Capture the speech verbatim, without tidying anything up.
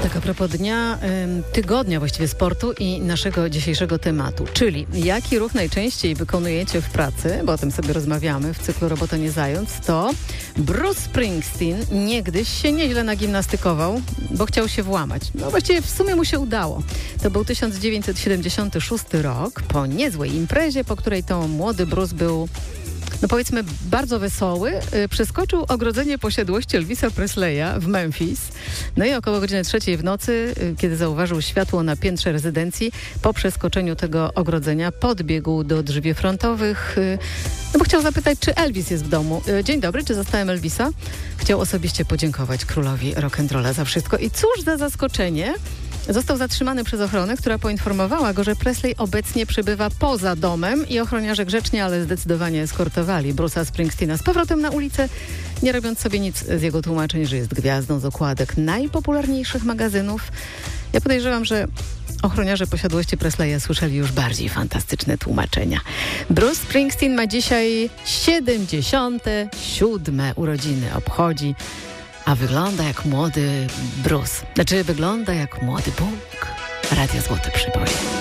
Tak a propos dnia, tygodnia właściwie sportu i naszego dzisiejszego tematu, czyli jaki ruch najczęściej wykonujecie w pracy, bo o tym sobie rozmawiamy w cyklu Robota nie zając, to Bruce Springsteen niegdyś się nieźle nagimnastykował, bo chciał się włamać. No właściwie w sumie mu się udało. To był tysiąc dziewięćset siedemdziesiąty szósty rok, po niezłej imprezie, po której to młody Bruce był, no powiedzmy, bardzo wesoły, yy, przeskoczył ogrodzenie posiadłości Elvisa Presleya w Memphis. No i około godziny trzeciej w nocy, yy, kiedy zauważył światło na piętrze rezydencji, po przeskoczeniu tego ogrodzenia podbiegł do drzwi frontowych, yy, no bo chciał zapytać, czy Elvis jest w domu. Yy, dzień dobry, czy zastałem Elvisa? Chciał osobiście podziękować królowi rock'n'rolla za wszystko. I cóż za zaskoczenie! Został zatrzymany przez ochronę, która poinformowała go, że Presley obecnie przebywa poza domem i ochroniarze grzecznie, ale zdecydowanie eskortowali Bruce'a Springsteena z powrotem na ulicę, nie robiąc sobie nic z jego tłumaczeń, że jest gwiazdą z okładek najpopularniejszych magazynów. Ja podejrzewam, że ochroniarze posiadłości Presleya słyszeli już bardziej fantastyczne tłumaczenia. Bruce Springsteen ma dzisiaj siedemdziesiąte siódme urodziny, obchodzi. A wygląda jak młody Bruce. Znaczy, wygląda jak młody Bóg. Radio Złoty Przyboj.